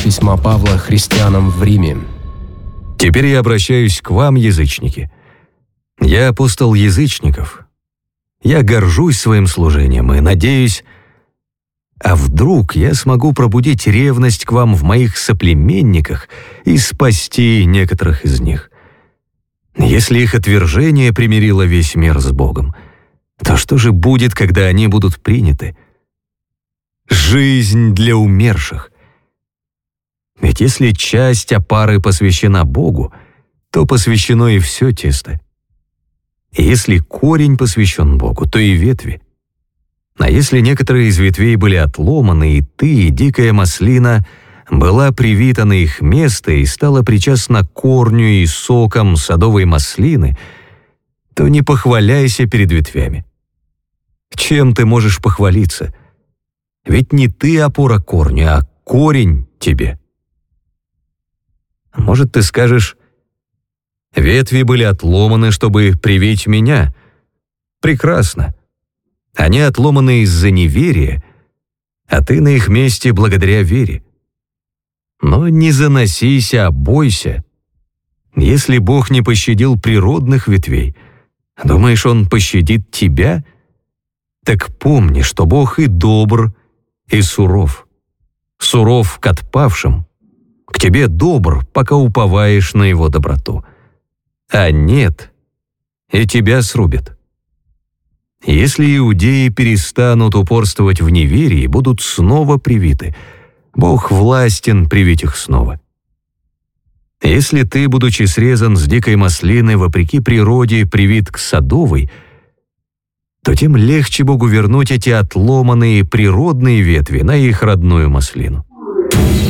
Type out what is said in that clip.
Письма Павла христианам в Риме. Теперь я обращаюсь к вам, язычники. Я апостол язычников. Я горжусь своим служением и надеюсь, а вдруг я смогу пробудить ревность к вам в моих соплеменниках и спасти некоторых из них. Если их отвержение примирило весь мир с Богом, то что же будет, когда они будут приняты? Жизнь для умерших. Ведь если часть опары посвящена Богу, то посвящено и все тесто. И если корень посвящен Богу, то и ветви. А если некоторые из ветвей были отломаны, и ты, дикая маслина, была привита на их место и стала причастна корню и сокам садовой маслины, то не похваляйся перед ветвями. Чем ты можешь похвалиться? Ведь не ты опора корню, а корень тебе. Может, ты скажешь: ветви были отломаны, чтобы привить меня. Прекрасно. Они отломаны из-за неверия, а ты на их месте благодаря вере. Но не заносися, а бойся. Если Бог не пощадил природных ветвей, думаешь, Он пощадит тебя? Так помни, что Бог и добр, и суров. Суров к отпавшим, к тебе добр, пока уповаешь на Его доброту. А нет, и тебя срубит. Если иудеи перестанут упорствовать в неверии, будут снова привиты, Бог властен привить их снова. Если ты, будучи срезан с дикой маслины, вопреки природе привит к садовой, то тем легче Богу вернуть эти отломанные природные ветви на их родную маслину.